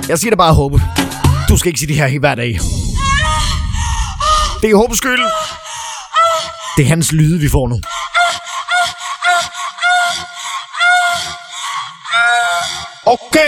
Jeg siger det bare, Håbe. Du skal ikke sige det her hver dag. Det er Håbes skyld. Det er hans lyde, vi får nu. Okay.